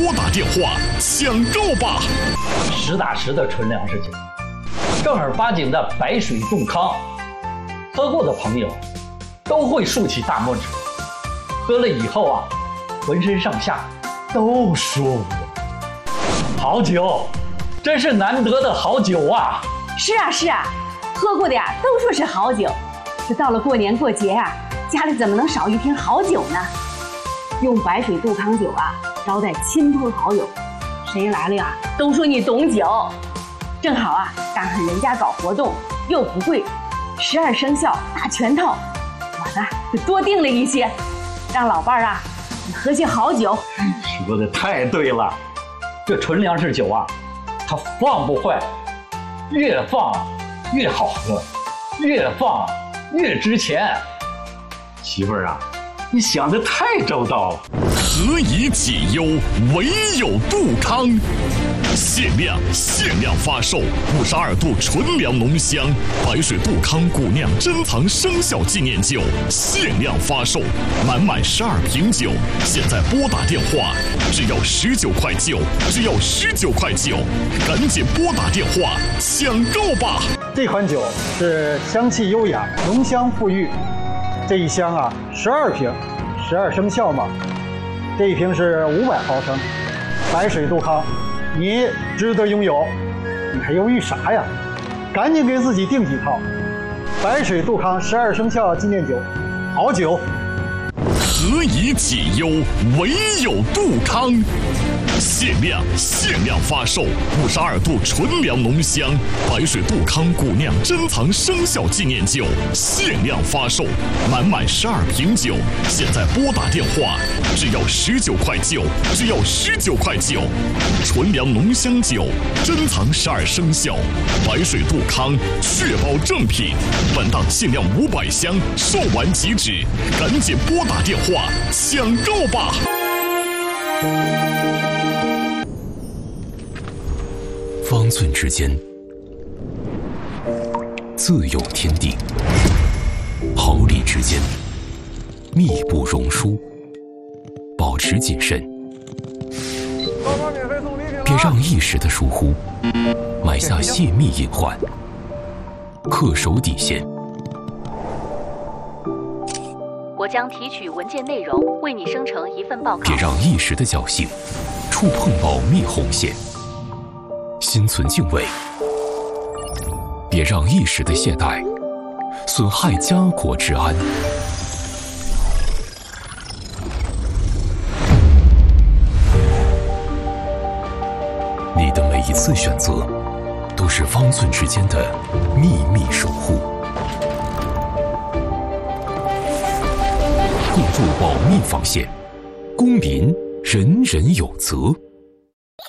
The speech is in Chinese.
拨打电话抢购吧！ 实打实的纯粮食酒，正儿八经的白水杜康，喝过的朋友都会竖起大拇指。喝了以后啊，浑身上下都舒服。好酒，真是难得的好酒啊！ 是啊，喝过的呀都说是好酒。这到了过年过节啊，家里怎么能少一瓶好酒呢？用白水杜康酒啊，招待亲朋好友，谁来了呀都说你懂酒。正好啊，赶上人家搞活动又不贵，12生肖大全套，我呢就多订了一些，让老伴儿啊你喝些好酒。 说的太对了，这纯粮食酒啊，它放不坏，越放越好喝，越放越值钱。媳妇儿啊，你想得太周到了。 何以解忧，唯有杜康。限量发售52度纯粮浓香白水杜康古酿珍藏生肖纪念酒，限量发售，满12瓶酒，现在拨打电话，只要19块9，只要19块9，赶紧拨打电话抢购吧！ 这款酒是香气优雅，浓香馥郁。这一箱啊，12瓶，12生肖嘛。这一瓶是500毫升，白水杜康，你值得拥有，你还犹豫啥呀？赶紧给自己订几套。白水杜康12生肖纪念酒，好酒。 何以解忧，唯有杜康。限量发售52度纯粮浓香白水杜康古酿珍藏生肖纪念酒，限量发售，满12瓶酒，现在拨打电话，只要19块9，只要19块9，纯粮浓香酒，珍藏12生肖，白水杜康，确保正品。本档限量500箱，售完即止，赶紧拨打电话抢购吧！ 方寸之间，自有天地；毫厘之间，密不容疏。保持谨慎，别让一时的疏忽埋下泄密隐患。恪守底线。 我将提取文件内容，为你生成一份报告。 别让一时的侥幸触碰保密红线。心存敬畏，别让一时的懈怠损害家国治安。你的每一次选择，都是方寸之间的秘密守护。步入保密防线，公民人人有责。